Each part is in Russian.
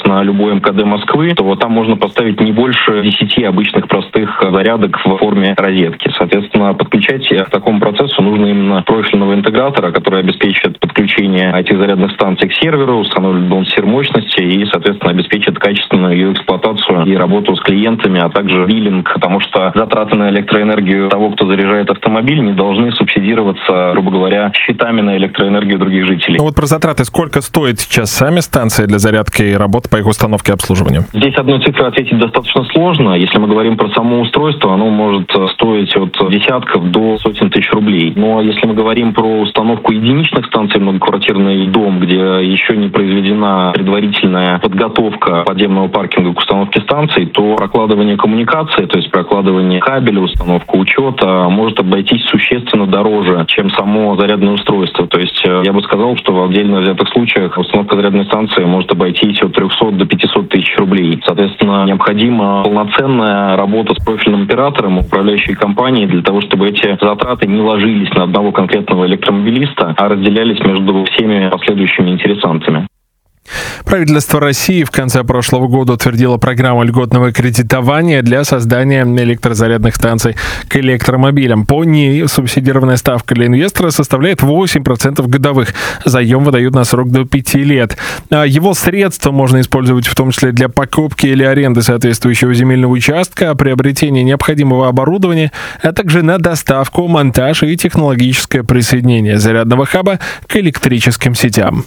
на любой МКД Москвы, то вот там можно поставить не больше 10 обычных простых зарядок в форме розетки. Соответственно, подключать к такому процессу нужно именно профильного интегратора, который обеспечит подключение этих зарядных станций к серверу, установит балансир мощности и, соответственно, обеспечит качественную ее эксплуатацию и работу с клиентами, а также биллинг, потому что затраты на электроэнергию того, кто заряжает автомобиль, не должны субсидироваться, грубо говоря, счетами на электроэнергию других жителей. Ну вот про затраты. Сколько стоит сейчас сами станции для зарядки и работы по их установке и обслуживанию? Здесь одной цифрой ответить достаточно сложно. Если мы говорим про само устройство, оно может стоить от десятков до сотен тысяч рублей. Но если мы говорим про установку единичных станций, многоквартирный дом, где еще не произведена предварительная подготовка подземного паркинга к установке станций, то прокладывание коммуникации, то есть прокладывание кабеля, установка учета, может обойтись существенно дороже, чем само зарядное устройство. То есть я бы сказал, что в отдельно взятых случаях установка зарядной станции может обойтись от 300 до 500 тысяч рублей. Соответственно, необходима полноценная работа с профильным оператором, управляющей компанией, для того, чтобы эти затраты не ложились на одного конкретного электромобилиста, а разделялись между всеми последующими интересантами. Правительство России в конце прошлого года утвердило программу льготного кредитования для создания электрозарядных станций к электромобилям. По ней субсидированная ставка для инвестора составляет 8% годовых. Заем выдают на срок до 5 лет. Его средства можно использовать в том числе для покупки или аренды соответствующего земельного участка, приобретения необходимого оборудования, а также на доставку, монтаж и технологическое присоединение зарядного хаба к электрическим сетям.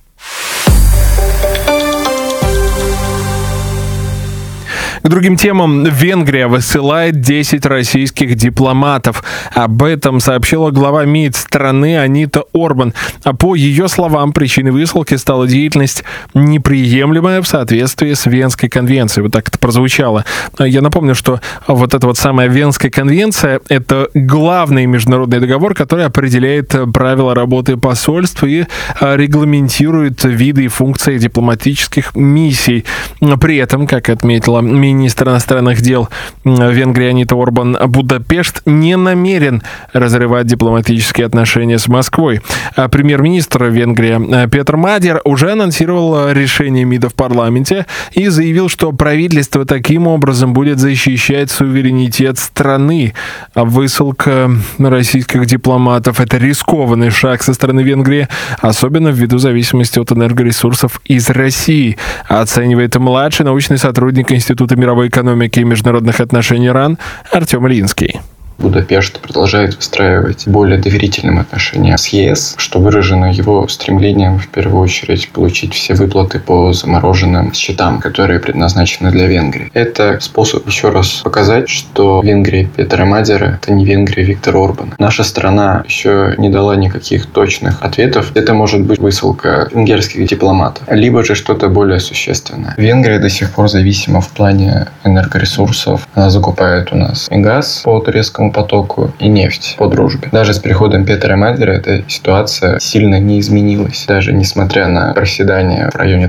К другим темам. Венгрия высылает 10 российских дипломатов. Об этом сообщила глава МИД страны Анита Орбан. А по ее словам, причиной высылки стала деятельность, неприемлемая в соответствии с Венской конвенцией. Вот так это прозвучало. Я напомню, что вот эта вот самая Венская конвенция — это главный международный договор, который определяет правила работы посольств и регламентирует виды и функции дипломатических миссий. При этом, как отметила министр иностранных дел Венгрии Анита Орбан, Будапешт не намерен разрывать дипломатические отношения с Москвой. Премьер-министр Венгрии Петр Мадер уже анонсировал решение МИДа в парламенте и заявил, что правительство таким образом будет защищать суверенитет страны. Высылка российских дипломатов — это рискованный шаг со стороны Венгрии, особенно ввиду зависимости от энергоресурсов из России, оценивает младший научный сотрудник Института мировой экономики и международных отношений РАН Артем Ильинский. Будапешт продолжает выстраивать более доверительные отношения с ЕС, что выражено его стремлением в первую очередь получить все выплаты по замороженным счетам, которые предназначены для Венгрии. Это способ еще раз показать, что Венгрия Петра Мадера — это не Венгрия Виктора Орбана. Наша страна еще не дала никаких точных ответов. Это может быть высылка венгерских дипломатов, либо же что-то более существенное. Венгрия до сих пор зависима в плане энергоресурсов. Она закупает у нас и газ по турецкому потоку, и нефть по дружбе. Даже с приходом Петра Мадера эта ситуация сильно не изменилась. Даже несмотря на проседание в районе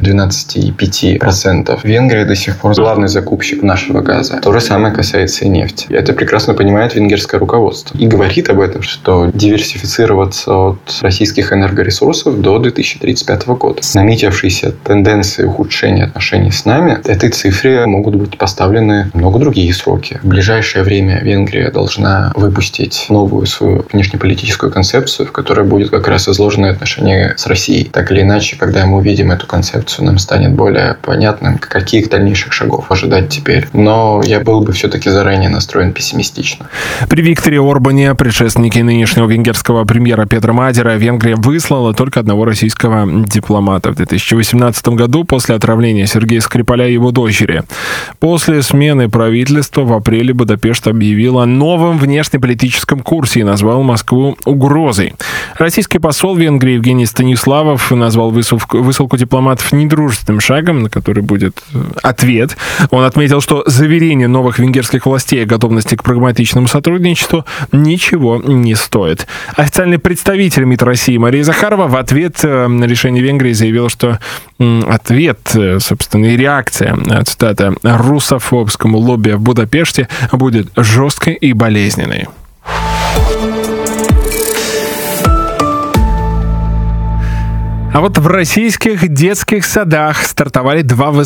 12,5%, Венгрия до сих пор главный закупщик нашего газа. То же самое касается и нефти. И это прекрасно понимает венгерское руководство. И говорит об этом, что диверсифицироваться от российских энергоресурсов до 2035 года. Наметившиеся тенденции ухудшения отношений с нами, этой цифре могут быть поставлены много другие сроки. В ближайшее время Венгрия должна выпустить новую свою внешнеполитическую концепцию, в которой будет как раз изложено отношение с Россией. Так или иначе, когда мы увидим эту концепцию, нам станет более понятным, каких дальнейших шагов ожидать теперь. Но я был бы все-таки заранее настроен пессимистично. При Викторе Орбане, предшественнике нынешнего венгерского премьера Петра Мадера, Венгрия выслала только одного российского дипломата в 2018 году после отравления Сергея Скрипаля и его дочери. После смены правительства в апреле Будапешт объявил о новом внешнеполитическом курсе и назвал Москву угрозой. Российский посол в Венгрии Евгений Станиславов назвал высылку дипломатов недружественным шагом, на который будет ответ. Он отметил, что заверение новых венгерских властей о готовности к прагматичному сотрудничеству ничего не стоит. Официальный представитель МИД России Мария Захарова в ответ на решение Венгрии заявила, что ответ, собственно, и реакция, цитата, русофобскому лобби в Будапеште будет жесткой и болезненной. А вот в российских детских садах стартовали два